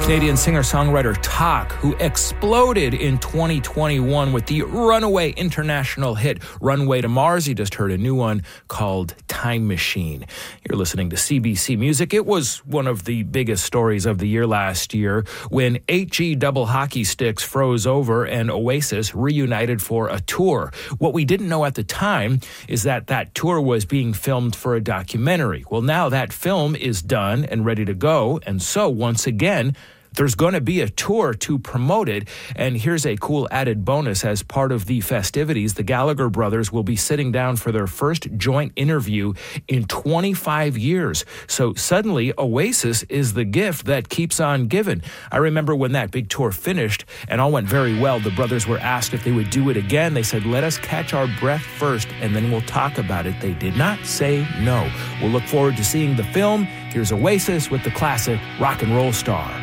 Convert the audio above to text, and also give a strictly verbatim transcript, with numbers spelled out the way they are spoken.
Canadian singer-songwriter Talk, who exploded in twenty twenty-one with the runaway international hit Runway to Mars. You just heard a new one called Time Machine. You're listening to C B C Music. It was one of the biggest stories of the year last year when eight G double hockey sticks froze over and Oasis reunited for a tour. What we didn't know at the time is that that tour was being filmed for a documentary. Well, now that film is done and ready to go, and so once again, there's going to be a tour to promote it, and here's a cool added bonus. As part of the festivities, the Gallagher brothers will be sitting down for their first joint interview in twenty-five years. So suddenly, Oasis is the gift that keeps on giving. I remember when that big tour finished and all went very well, the brothers were asked if they would do it again. They said, let us catch our breath first, and then we'll talk about it. They did not say no. We'll look forward to seeing the film. Here's Oasis with the classic Rock and Roll Star.